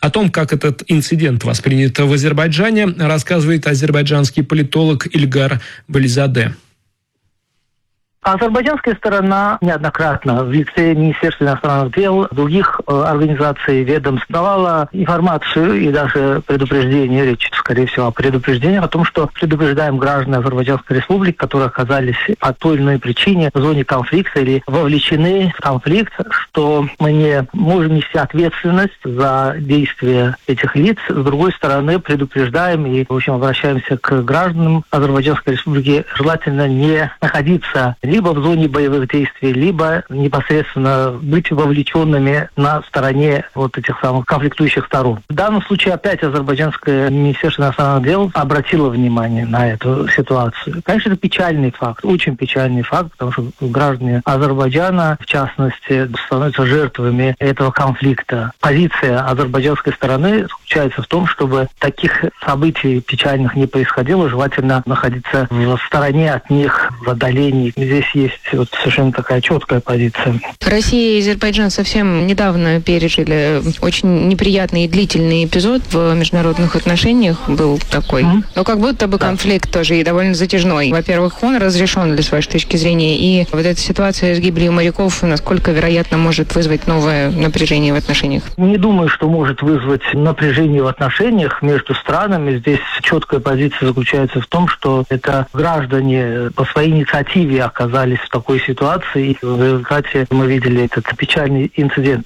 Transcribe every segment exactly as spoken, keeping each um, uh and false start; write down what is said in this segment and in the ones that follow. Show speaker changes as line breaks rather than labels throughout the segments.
О том, как этот инцидент воспринят в Азербайджане, рассказывает азербайджанский политолог Ильгар Вализаде.
Азербайджанская сторона неоднократно в лице Министерства иностранных дел, других э, организаций, ведомств давала информацию и даже предупреждение, речь, скорее всего, о предупреждении о том, что предупреждаем граждан Азербайджанской республики, которые оказались по той или иной причине в зоне конфликта или вовлечены в конфликт, что мы не можем нести ответственность за действия этих лиц. С другой стороны, предупреждаем и, в общем, обращаемся к гражданам Азербайджанской республики, желательно не находиться либо в зоне боевых действий, либо непосредственно быть вовлеченными на стороне вот этих самых конфликтующих сторон. В данном случае опять азербайджанское Министерство иностранных дел обратило внимание на эту ситуацию. Конечно, это печальный факт, очень печальный факт, потому что граждане Азербайджана, в частности, становятся жертвами этого конфликта. Позиция азербайджанской стороны заключается в том, чтобы таких событий печальных не происходило, желательно находиться в стороне от них, в отдалении. Здесь есть вот совершенно такая четкая позиция.
Россия и Азербайджан совсем недавно пережили очень неприятный и длительный эпизод в международных отношениях. Был такой. Mm-hmm. Но как будто бы конфликт да. тоже и довольно затяжной. Во-первых, он разрешен ли с вашей точки зрения? И вот эта ситуация с гибелью моряков, насколько вероятно может вызвать новое напряжение в отношениях?
Не думаю, что может вызвать напряжение в отношениях между странами. Здесь четкая позиция заключается в том, что это граждане по своей инициативе оказались в такой ситуации, и в результате мы видели этот печальный инцидент.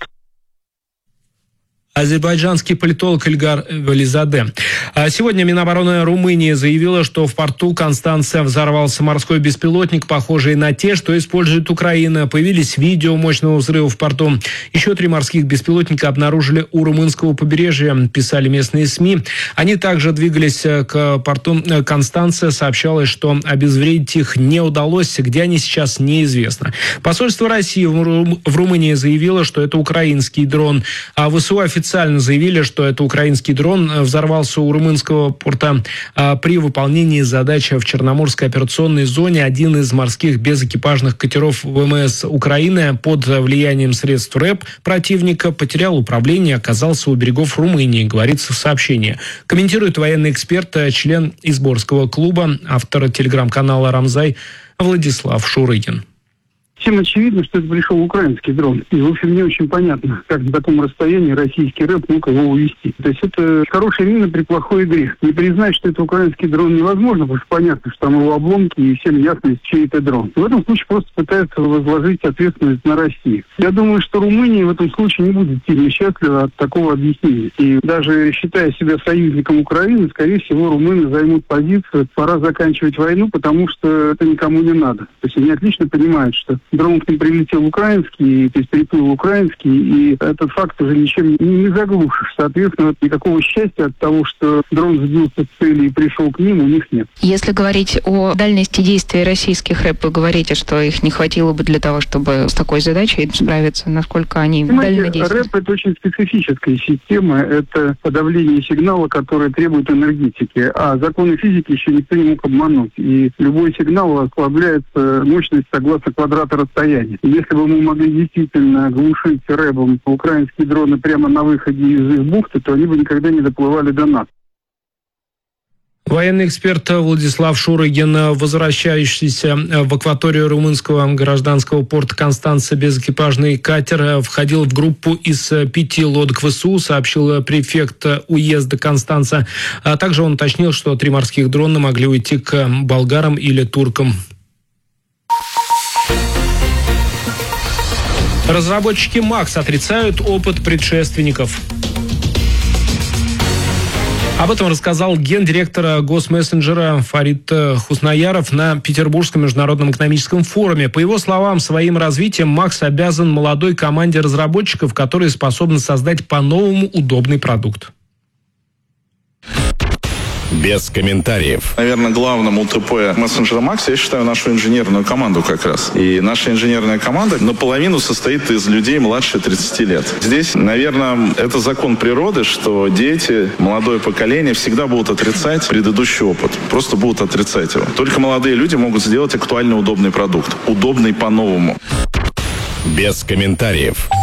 Азербайджанский политолог Ильгар Вализаде. Сегодня Минобороны Румынии заявила, что в порту Констанца взорвался морской беспилотник, похожий на те, что использует Украина. Появились видео мощного взрыва в порту. Еще три морских беспилотника обнаружили у румынского побережья, писали местные СМИ. Они также двигались к порту Констанца. Сообщалось, что обезвредить их не удалось. Где они сейчас, неизвестно. Посольство России в Румынии заявило, что это украинский дрон. А ВСУ официально Официально заявили, что это украинский дрон взорвался у румынского порта при выполнении задачи в Черноморской операционной зоне. Один из морских безэкипажных катеров ВМС Украины под влиянием средств РЭП противника потерял управление и оказался у берегов Румынии, говорится в сообщении. Комментирует военный эксперт, член Изборского клуба, автор телеграм-канала «Рамзай» Владислав Шурыгин.
Всем очевидно, что это пришел украинский дрон. И, в общем, не очень понятно, как на таком расстоянии российский рэп мог его увести. То есть это хорошая мина при плохой игре. Не признать, что это украинский дрон невозможно, потому что понятно, что там его обломки, и всем ясно, чей это дрон. В этом случае просто пытаются возложить ответственность на Россию. Я думаю, что Румыния в этом случае не будет сильно счастлива от такого объяснения. И даже считая себя союзником Украины, скорее всего, румыны займут позицию, пора заканчивать войну, потому что это никому не надо. То есть они отлично понимают, что дрон к ним прилетел украинский, то есть приплыл украинский, и этот факт уже ничем не заглушишь. Соответственно, никакого счастья от того, что дрон сбился с цели и пришел к ним, у них нет.
Если говорить о дальности действий российских рэп, вы говорите, что их не хватило бы для того, чтобы с такой задачей справиться, насколько они дально действуют?
рэп — это очень специфическая система, это подавление сигнала, который требует энергетики, а законы физики еще никто не мог обмануть, и любой сигнал ослабляется мощность согласно квадрату расстояния. Если бы мы могли действительно глушить рэбом украинские дроны прямо на выходе из их бухты, то они бы никогда не доплывали до нас.
Военный эксперт Владислав Шурыгин, возвращающийся в акваторию румынского гражданского порта Констанца безэкипажный катер, входил в группу из пяти лодок ВСУ, сообщил префект уезда Констанца. А также он уточнил, что три морских дрона могли уйти к болгарам или туркам. Разработчики Макс отрицают опыт предшественников. Об этом рассказал гендиректор госмессенджера Фарид Хуснаяров на Петербургском международном экономическом форуме. По его словам, своим развитием Макс обязан молодой команде разработчиков, которые способны создать по-новому удобный продукт.
Без комментариев.
Наверное, главным УТП мессенджера Макс, я считаю, нашу инженерную команду как раз. И наша инженерная команда наполовину состоит из людей младше тридцати лет. Здесь, наверное, это закон природы, что дети, молодое поколение всегда будут отрицать предыдущий опыт. Просто будут отрицать его. Только молодые люди могут сделать актуальный, удобный продукт. Удобный по-новому.
Без комментариев.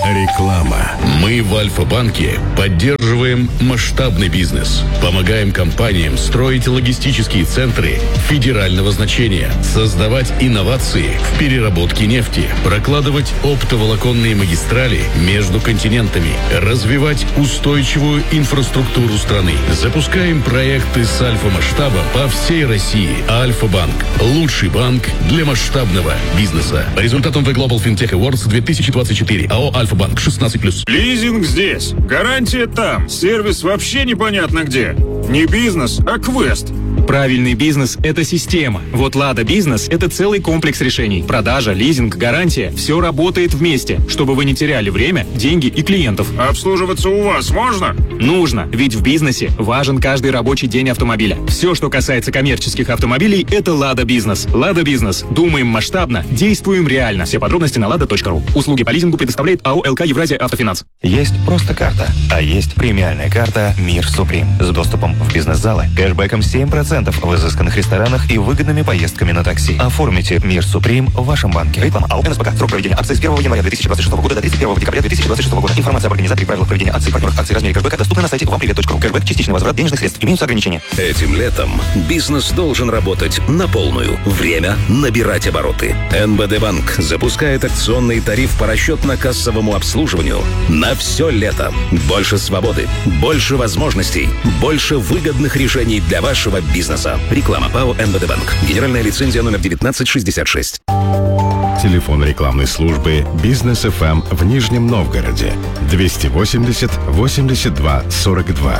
Реклама. Мы в Альфа-банке поддерживаем масштабный бизнес. Помогаем компаниям строить логистические центры федерального значения, создавать инновации в переработке нефти, прокладывать оптоволоконные магистрали между континентами, развивать устойчивую инфраструктуру страны. Запускаем проекты с альфа-масштаба по всей России. Альфа-банк. Лучший банк для масштабного бизнеса. По результатам The Global FinTech Awards две тысячи двадцать четыре. АО «Альфа-банк» шестнадцать плюс.
Лизинг здесь. Гарантия там. Сервис вообще непонятно где. Не бизнес, а квест.
Правильный бизнес – это система. Вот «Лада Бизнес» – это целый комплекс решений. Продажа, лизинг, гарантия – все работает вместе, чтобы вы не теряли время, деньги и клиентов.
Обслуживаться у вас можно?
Нужно, ведь в бизнесе важен каждый рабочий день автомобиля. Все, что касается коммерческих автомобилей – это «Лада Бизнес». «Лада Бизнес». Думаем масштабно, действуем реально. Все подробности на лада точка ру. Услуги по лизингу предоставляет АО «эл ка Евразия Автофинанс».
Есть просто карта, а есть премиальная карта «Мир Суприм» с доступом в бизнес-залы, кэшбэком семь процентов в изысканных ресторанах и выгодными поездками на такси. Оформите «Мир Суприм» в вашем банке. Реклама АО «эн эс пэ ка». Срок проведения акции с первого января две тысячи двадцать шестого года до тридцать первого декабря две тысячи двадцать шестого года. Информация об организаторе и правилах проведения акций, партнерах акций, размере кэшбэка доступна на сайте вам привет точка ру. Кэшбэк – частичный возврат денежных средств. Имеются ограничения.
Этим летом бизнес должен работать на полную. Время набирать обороты. эн бэ дэ Банк запускает акционный тариф по расчетно-кассовому обслуживанию на все лето. Больше свободы, больше возможностей, больше выгодных решений для вашего бизнеса. Реклама ПАО «эн бэ дэ Банк». Генеральная лицензия номер девятнадцать шестьдесят шесть.
Телефон рекламной службы «Бизнес эф эм» в Нижнем Новгороде. двести восемьдесят восемьдесят два сорок два.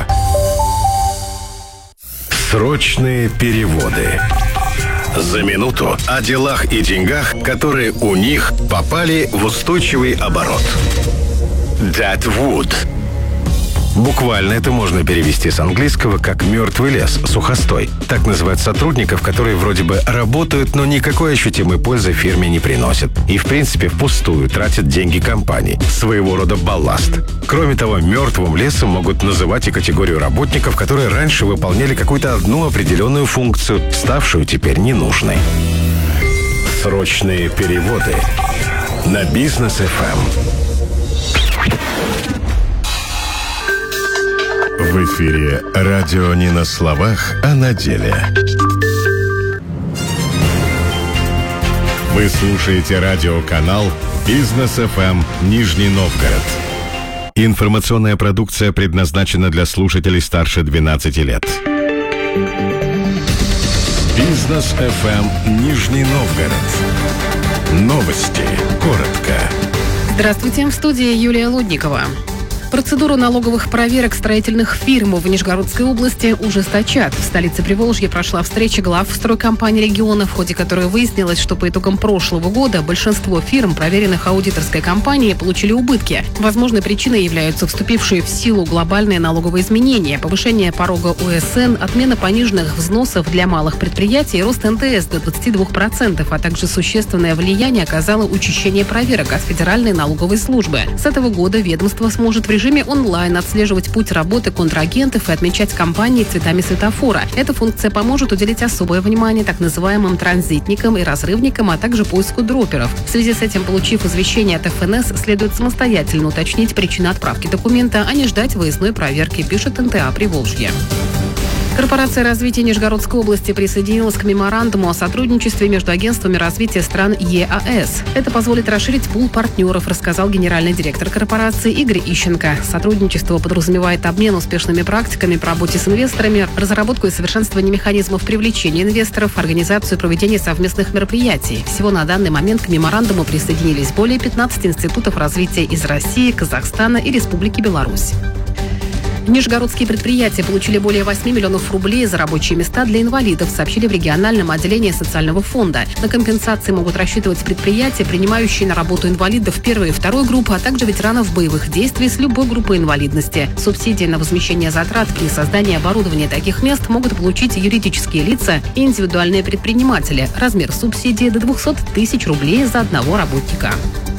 Срочные переводы. За минуту о делах и деньгах, которые у них попали в устойчивый оборот. That would. Буквально это можно перевести с английского как «мертвый лес», «сухостой». Так называют сотрудников, которые вроде бы работают, но никакой ощутимой пользы фирме не приносят. И, в принципе, впустую тратят деньги компании. Своего рода балласт. Кроме того, мертвым лесом могут называть и категорию работников, которые раньше выполняли какую-то одну определенную функцию, ставшую теперь ненужной. Срочные переводы на Бизнес эф эм.
В эфире радио не на словах, а на деле. Вы слушаете радиоканал «Бизнес эф эм» Нижний Новгород. Информационная продукция предназначена для слушателей старше двенадцати лет. «Бизнес эф эм» Нижний Новгород. Новости. Коротко.
Здравствуйте, в студии Юлия Лудникова. Процедуру налоговых проверок строительных фирм в Нижегородской области ужесточат. В столице Приволжья прошла встреча глав стройкомпаний региона, в ходе которой выяснилось, что по итогам прошлого года большинство фирм, проверенных аудиторской компанией, получили убытки. Возможной причиной являются вступившие в силу глобальные налоговые изменения, повышение порога о эс эн, отмена пониженных взносов для малых предприятий и рост эн тэ эс до двадцати двух процентов, а также существенное влияние оказало учащение проверок от Федеральной налоговой службы. С этого года ведомство сможет в режиме онлайн отслеживать путь работы контрагентов и отмечать компании цветами светофора. Эта функция поможет уделить особое внимание так называемым транзитникам и разрывникам, а также поиску дроперов. В связи с этим, получив извещение от эф эн эс, следует самостоятельно уточнить причину отправки документа, а не ждать выездной проверки, пишет эн тэ а Приволжье. Корпорация развития Нижегородской области присоединилась к меморандуму о сотрудничестве между агентствами развития стран е а эс. Это позволит расширить пул партнеров, рассказал генеральный директор корпорации Игорь Ищенко. Сотрудничество подразумевает обмен успешными практиками по работе с инвесторами, разработку и совершенствование механизмов привлечения инвесторов, организацию и проведение совместных мероприятий. Всего на данный момент к меморандуму присоединились более пятнадцати институтов развития из России, Казахстана и Республики Беларусь. Нижегородские предприятия получили более восьми миллионов рублей за рабочие места для инвалидов, сообщили в региональном отделении социального фонда. На компенсации могут рассчитывать предприятия, принимающие на работу инвалидов первой и второй группы, а также ветеранов боевых действий с любой группой инвалидности. Субсидии на возмещение затрат при создании оборудования таких мест могут получить юридические лица и индивидуальные предприниматели. Размер субсидии до двухсот тысяч рублей за одного работника.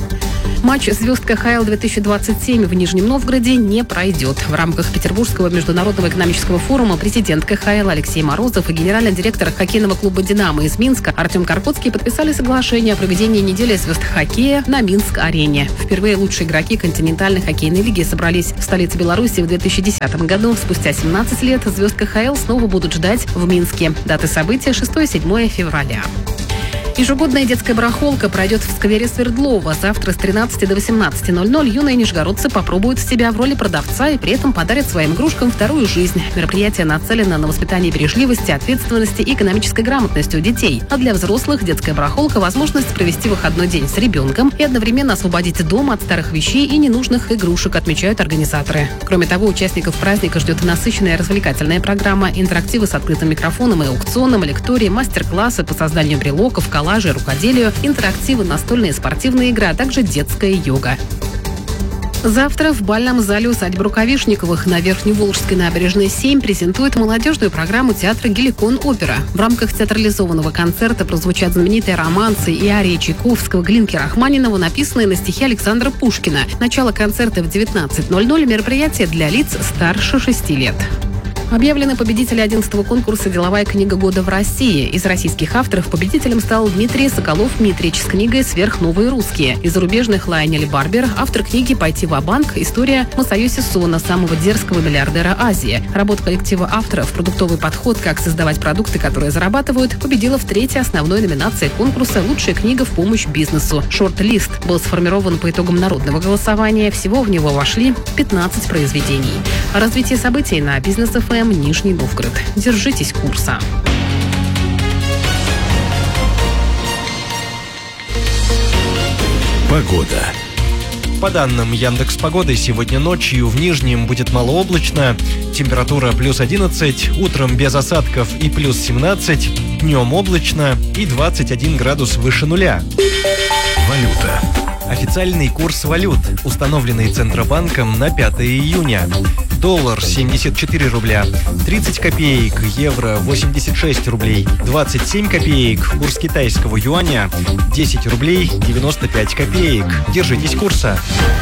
Матч звезд ка ха эл две тысячи двадцать семь в Нижнем Новгороде не пройдет. В рамках Петербургского международного экономического форума президент ка ха эл Алексей Морозов и генеральный директор хоккейного клуба «Динамо» из Минска Артем Карпотский подписали соглашение о проведении недели звезд хоккея на Минск-арене. Впервые лучшие игроки континентальной хоккейной лиги собрались в столице Беларуси в две тысячи десятом году. Спустя семнадцать лет звезд ка ха эл снова будут ждать в Минске. Даты события шестое-седьмое февраля. Ежегодная детская барахолка пройдет в сквере Свердлова. Завтра с тринадцати до восемнадцати ноль-ноль юные нижегородцы попробуют себя в роли продавца и при этом подарят своим игрушкам вторую жизнь. Мероприятие нацелено на воспитание бережливости, ответственности и экономической грамотности у детей. А для взрослых детская барахолка – возможность провести выходной день с ребенком и одновременно освободить дом от старых вещей и ненужных игрушек, отмечают организаторы. Кроме того, участников праздника ждет насыщенная развлекательная программа, интерактивы с открытым микрофоном и аукционом, лектории, мастер-классы по созданию брелоков, коллажей, рукоделию, интерактивы, настольные и спортивные игры, а также детская йога. Завтра в бальном зале усадьбы Рукавишниковых на Верхневолжской набережной семь презентует молодежную программу театра «Геликон Опера». В рамках театрализованного концерта прозвучат знаменитые романсы и арии Чайковского, Глинки, Рахманинова, написанные на стихи Александра Пушкина. Начало концерта в девятнадцать ноль-ноль. Мероприятие для лиц старше шести лет. Объявлены победители одиннадцатого конкурса «Деловая книга года в России». Из российских авторов победителем стал Дмитрий Соколов-Митрич с книгой «Сверхновые русские». Из зарубежных Лайонель Барбер, автор книги «Пойти ва-банк. История Масайоси Сона, самого дерзкого миллиардера Азии». Работа коллектива авторов «Продуктовый подход. Как создавать продукты, которые зарабатывают» победила в третьей основной номинации конкурса «Лучшая книга в помощь бизнесу». Шорт-лист был сформирован по итогам народного голосования. Всего в него вошли пятнадцать произведений. О развитии событий на Бизнес эф эм Нижний Новгород. Держитесь курса.
Погода.
По данным Яндекс.Погоды, сегодня ночью в Нижнем будет малооблачно, температура плюс одиннадцать, утром без осадков и плюс семнадцать, днем облачно и двадцать один градус выше нуля.
Валюта.
Официальный курс валют, установленный Центробанком на пятое июня. Доллар семьдесят четыре рубля, тридцать копеек, евро восемьдесят шесть рублей, двадцать семь копеек, курс китайского юаня десять рублей девяносто пять копеек. Держитесь курса.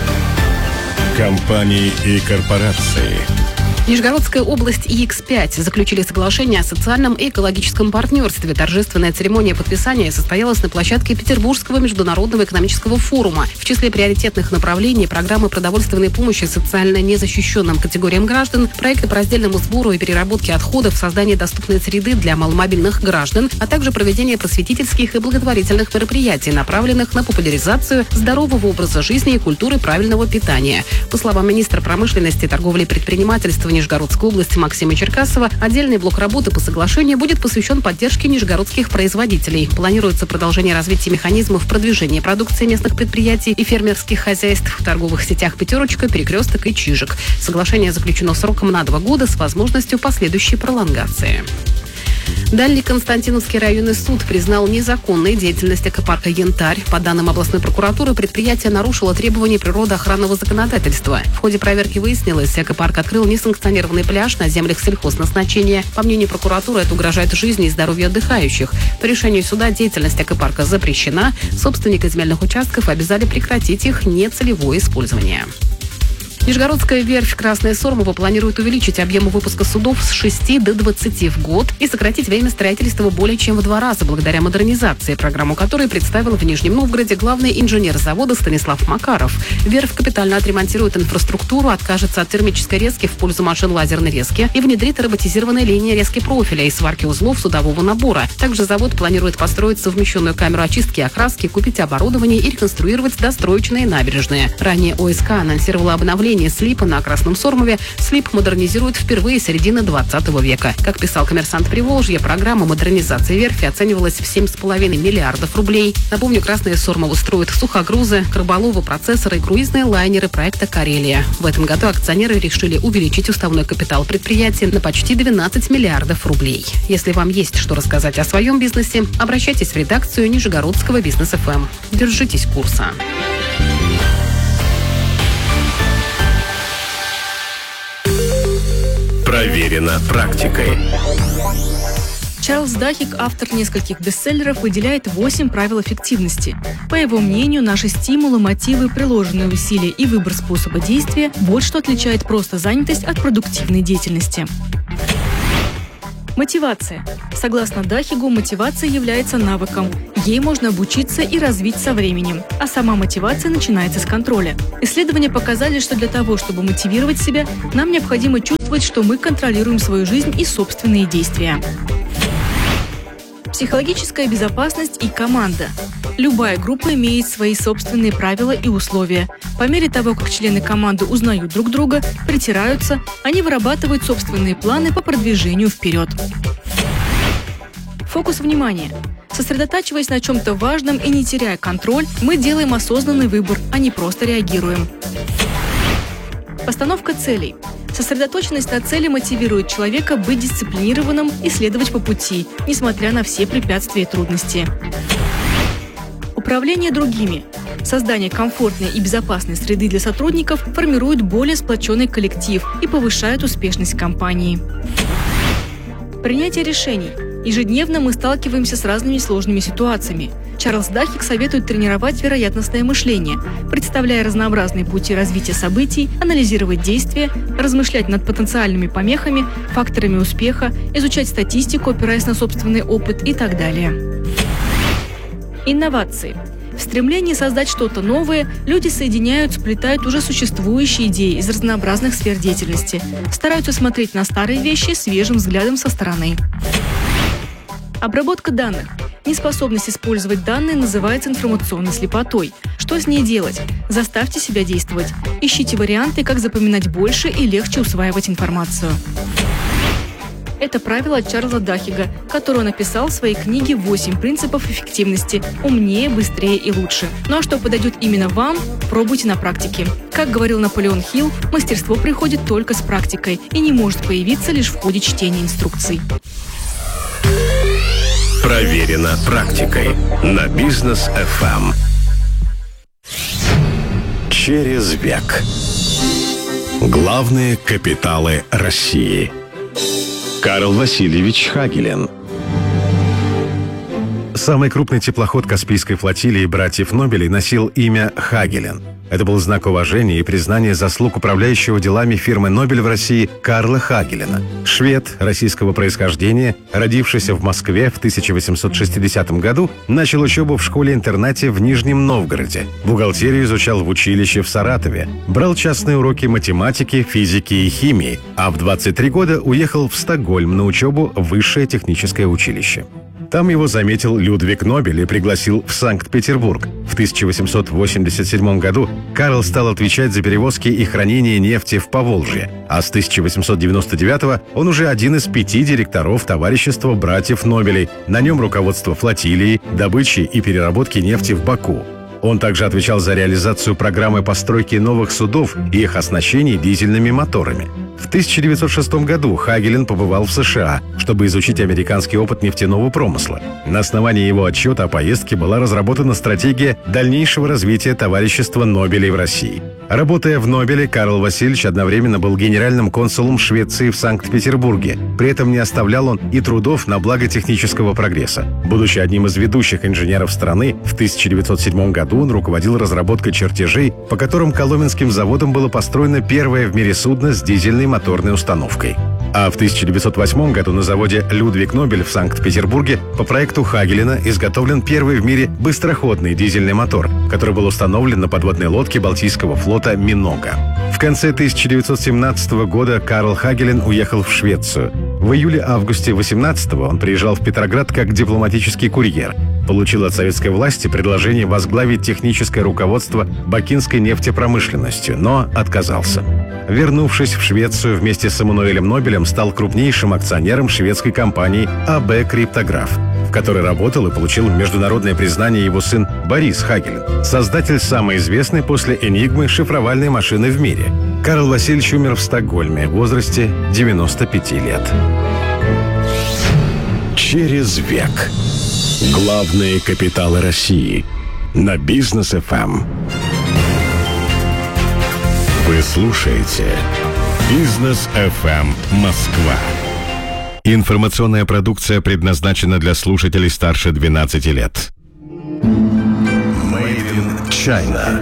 Компании и корпорации.
Нижегородская область и икс пять заключили соглашение о социальном и экологическом партнерстве. Торжественная церемония подписания состоялась на площадке Петербургского международного экономического форума. В числе приоритетных направлений программы продовольственной помощи социально незащищенным категориям граждан, проекты по раздельному сбору и переработке отходов, создание доступной среды для маломобильных граждан, а также проведение просветительских и благотворительных мероприятий, направленных на популяризацию здорового образа жизни и культуры правильного питания. По словам министра промышленности, торговли и предпринимательства Нижегородской области Максима Черкасова, отдельный блок работы по соглашению будет посвящен поддержке нижегородских производителей. Планируется продолжение развития механизмов продвижения продукции местных предприятий и фермерских хозяйств в торговых сетях «Пятерочка», «Перекресток» и «Чижик». Соглашение заключено сроком на два года с возможностью последующей пролонгации. Дальний Константиновский районный суд признал незаконной деятельность экопарка «Янтарь». По данным областной прокуратуры, предприятие нарушило требования природоохранного законодательства. В ходе проверки выяснилось, экопарк открыл несанкционированный пляж на землях сельхозназначения. По мнению прокуратуры, это угрожает жизни и здоровью отдыхающих. По решению суда деятельность экопарка запрещена. Собственники земельных участков обязали прекратить их нецелевое использование. Нижегородская верфь «Красная Сормова» планирует увеличить объемы выпуска судов с шести до двадцати в год и сократить время строительства более чем в два раза благодаря модернизации, программу которой представил в Нижнем Новгороде главный инженер завода Станислав Макаров. Верфь капитально отремонтирует инфраструктуру, откажется от термической резки в пользу машин лазерной резки и внедрит роботизированные линии резки профиля и сварки узлов судового набора. Также завод планирует построить совмещенную камеру очистки и окраски, купить оборудование и реконструировать достроечные набережные. Ранее о эс ка анонсировала обновление слипа на Красном Сормове. Слип модернизируют впервые с середины двадцатого века. Как писал «Коммерсант Приволжья», программа модернизации верфи оценивалась в семь с половиной миллиардов рублей. Напомню, Красная Сормова строит сухогрузы, краболовы, процессоры и круизные лайнеры проекта «Карелия». В этом году акционеры решили увеличить уставной капитал предприятия на почти двенадцать миллиардов рублей. Если вам есть что рассказать о своем бизнесе, обращайтесь в редакцию Нижегородского Бизнес эф эм. Держитесь курса.
Проверено практикой.
Чарльз Дахиг, автор нескольких бестселлеров, выделяет восемь правил эффективности. По его мнению, наши стимулы, мотивы, приложенные усилия и выбор способа действия – вот что отличает просто занятость от продуктивной деятельности. Мотивация. Согласно Дахигу, мотивация является навыком. Ей можно обучиться и развить со временем. А сама мотивация начинается с контроля. Исследования показали, что для того, чтобы мотивировать себя, нам необходимо чувствовать, что мы контролируем свою жизнь и собственные действия. Психологическая безопасность и команда. Любая группа имеет свои собственные правила и условия. По мере того, как члены команды узнают друг друга, притираются, они вырабатывают собственные планы по продвижению вперед. Фокус внимания. Сосредотачиваясь на чем-то важном и не теряя контроль, мы делаем осознанный выбор, а не просто реагируем. Постановка целей. Сосредоточенность на цели мотивирует человека быть дисциплинированным и следовать по пути, несмотря на все препятствия и трудности. Управление другими. Создание комфортной и безопасной среды для сотрудников формирует более сплоченный коллектив и повышает успешность компании. Принятие решений. Ежедневно мы сталкиваемся с разными сложными ситуациями. Чарльз Дахиг советует тренировать вероятностное мышление, представляя разнообразные пути развития событий, анализировать действия, размышлять над потенциальными помехами, факторами успеха, изучать статистику, опираясь на собственный опыт и так далее. Инновации. В стремлении создать что-то новое люди соединяют, сплетают уже существующие идеи из разнообразных сфер деятельности, стараются смотреть на старые вещи свежим взглядом со стороны. Обработка данных. Неспособность использовать данные называется информационной слепотой. Что с ней делать? Заставьте себя действовать. Ищите варианты, как запоминать больше и легче усваивать информацию. Это правило от Чарльза Дахига, которое он написал в своей книге «восемь принципов эффективности. Умнее, быстрее и лучше». Ну а что подойдет именно вам, пробуйте на практике. Как говорил Наполеон Хилл, мастерство приходит только с практикой и не может появиться лишь в ходе чтения инструкций.
Проверено практикой на Бизнес эф эм. Через век. Главные капиталы России. Карл Васильевич Хагелен.
Самый крупный теплоход Каспийской флотилии братьев Нобелей носил имя «Хагелен». Это был знак уважения и признания заслуг управляющего делами фирмы «Нобель» в России Карла Хагелена. Швед российского происхождения, родившийся в Москве в тысяча восемьсот шестидесятом году, начал учебу в школе-интернате в Нижнем Новгороде. Бухгалтерию изучал в училище в Саратове. Брал частные уроки математики, физики и химии, а в двадцать три года уехал в Стокгольм на учебу в высшее техническое училище. Там его заметил Людвиг Нобель и пригласил в Санкт-Петербург. В тысяча восемьсот восемьдесят седьмом году Карл стал отвечать за перевозки и хранение нефти в Поволжье, а с тысяча восемьсот девяносто девятого он уже один из пяти директоров товарищества братьев Нобелей. На нем руководство флотилии, добычи и переработки нефти в Баку. Он также отвечал за реализацию программы постройки новых судов и их оснащений дизельными моторами. В тысяча девятьсот шестом году Хагелен побывал в США, чтобы изучить американский опыт нефтяного промысла. На основании его отчета о поездке была разработана стратегия дальнейшего развития товарищества Нобелей в России. Работая в Нобеле, Карл Васильевич одновременно был генеральным консулом Швеции в Санкт-Петербурге. При этом не оставлял он и трудов на благо технического прогресса. Будучи одним из ведущих инженеров страны, в тысяча девятьсот седьмом году он руководил разработкой чертежей, по которым Коломенским заводом было построено первое в мире судно с дизельной моторной установкой. А в тысяча девятьсот восьмом году на заводе «Людвиг Нобель» в Санкт-Петербурге по проекту Хагелена изготовлен первый в мире быстроходный дизельный мотор, который был установлен на подводной лодке Балтийского флота «Минога». В конце тысяча девятьсот семнадцатого года Карл Хагелен уехал в Швецию. В июле-августе восемнадцатого он приезжал в Петроград как дипломатический курьер. Получил от советской власти предложение возглавить техническое руководство бакинской нефтепромышленностью, но отказался. Вернувшись в Швецию, вместе с Эммануэлем Нобелем стал крупнейшим акционером шведской компании «а бэ Криптограф», в которой работал и получил международное признание его сын Борис Хагелен, создатель самой известной после «Энигмы» шифровальной машины в мире. Карл Васильевич умер в Стокгольме в возрасте девяноста пяти лет.
Через век. Главные капиталы России на Бизнес эф эм.
Вы слушаете Бизнес эф эм Москва. Информационная продукция предназначена для слушателей старше двенадцати лет.
Made in China.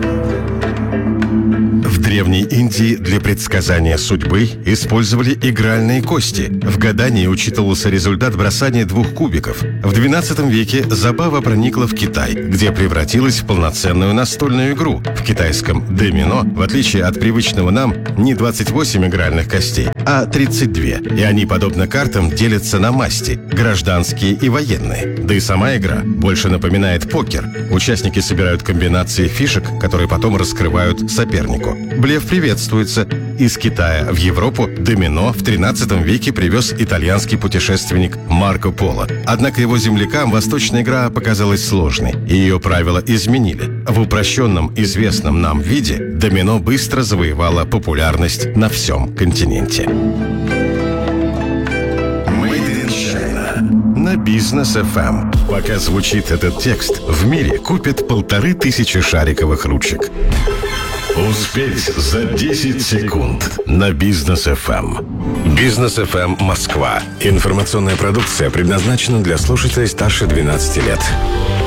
В Древней Индии для предсказания судьбы использовали игральные кости. В гадании учитывался результат бросания двух кубиков. В двенадцатом веке забава проникла в Китай, где превратилась в полноценную настольную игру. В китайском домино, в отличие от привычного нам, не двадцать восемь игральных костей, а тридцать две. И они, подобно картам, делятся на масти – гражданские и военные. Да и сама игра больше напоминает покер. Участники собирают комбинации фишек, которые потом раскрывают сопернику. Блеф приветствуется. Из Китая в Европу домино в тринадцатом веке привез итальянский путешественник Марко Поло. Однако его землякам восточная игра показалась сложной, и ее правила изменили. В упрощенном, известном нам виде домино быстро завоевало популярность на всем континенте. Made in China. На Бизнес эф эм. Пока звучит этот текст, в мире купят полторы тысячи шариковых ручек. Успеть за десять секунд на Бизнес эф эм. Бизнес эф эм Москва. Информационная продукция предназначена для слушателей старше двенадцати лет.